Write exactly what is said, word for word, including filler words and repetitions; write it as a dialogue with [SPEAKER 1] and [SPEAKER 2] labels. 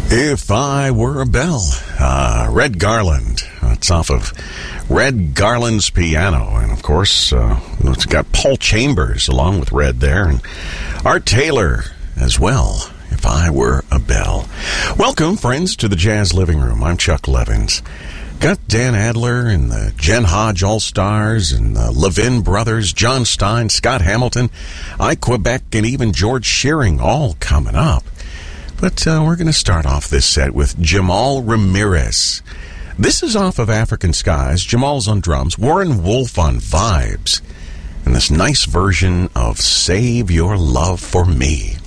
[SPEAKER 1] If I Were a Bell, uh, Red Garland. It's off of Red Garland's piano. And, of course, uh, it's got Paul Chambers along with Red there. And Art Taylor as well, If I Were a Bell. Welcome, friends, to the Jazz Living Room. I'm Chuck Levins. Got Dan Adler and the Jen Hodge All-Stars and the Levin Brothers, John Stein, Scott Hamilton, Ike Quebec, and even George Shearing all coming up. But uh, we're going to start off this set with Jamal Ramirez. This is off of African Skies. Jamal's on drums, Warren Wolf on vibes, and this nice version of Save Your Love for Me.